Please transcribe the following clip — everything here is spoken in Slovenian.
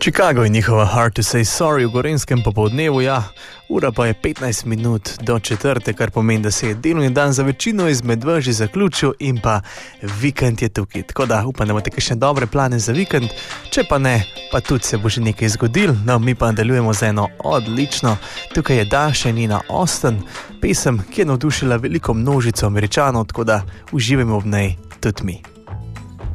Chicago in njihova Hard to Say Sorry v Gorenjskem popoldnevu, ja, ura pa je 15 minut do 4, kar pomeni, da se je delovni dan za večino izmed vas že zaključil in pa vikend je tukaj. Tako da upam, da imate kakšne dobre plane za vikend, če pa ne, pa tudi se bo že nekaj zgodil. No, mi pa nadaljujemo z eno odlično. Tukaj je Dasha in Nina Austin, pesem, ki je navdušila veliko množico Američanov, tako da uživamo v njej tudi mi.